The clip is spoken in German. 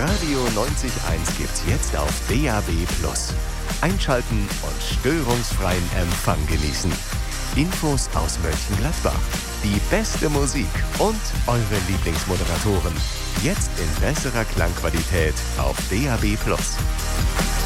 Radio 90.1 gibt's jetzt auf DAB+. Einschalten und störungsfreien Empfang genießen. Infos aus Mönchengladbach, die beste Musik und eure Lieblingsmoderatoren. Jetzt in besserer Klangqualität auf DAB+.